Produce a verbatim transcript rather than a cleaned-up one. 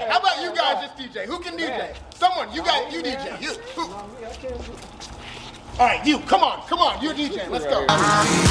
How about you guys just D J? Who can D J? Someone, you guys, you D J. You. Who? All right, you. Come on, come on. You're DJing. Let's go.